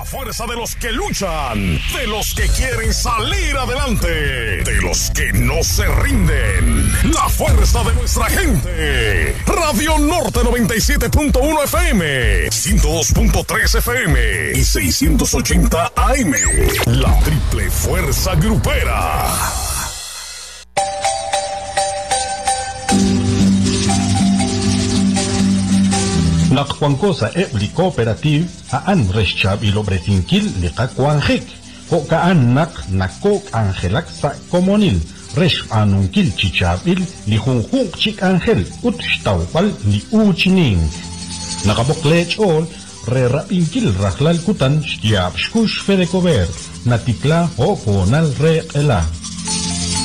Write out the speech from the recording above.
La fuerza de los que luchan, de los que quieren salir adelante, de los que no se rinden. La fuerza de nuestra gente. Radio Norte 97.1 FM, 102.3 FM y 680 AM. La triple fuerza grupera. Nakwankosa ebli cooperative aan reschab ilobretinquil liqacuanjek o kaanak nakok angelak sa comunil resh anunkil chichabil lijunjung chik angel utstawpal li uchinin nakaboklech ol re rapinkil rahlal kutan stiap shkush fedecover natikla o konal re ela